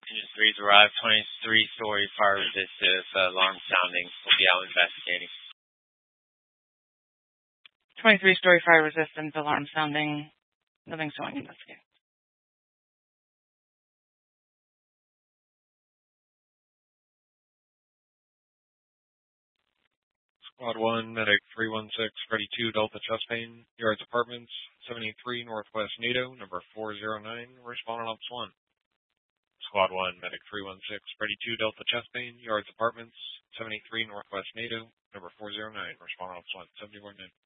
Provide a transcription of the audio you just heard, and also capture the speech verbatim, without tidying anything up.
Engine three's arrived, twenty-three story fire resistive, uh, alarm sounding. We'll be out investigating. twenty-three story fire resistant, alarm sounding. Nothing showing investigating. Squad one, Medic three one six, Freddy two, Delta Chest Pain, Yards Apartments, seventy-three Northwest NATO, number four zero nine, respond on Ops one. Squad one, Medic three one six, Freddy two, Delta Chest Pain, Yards Apartments, seventy-three Northwest NATO, number four zero nine, respond on Ops one, seventy-one nine.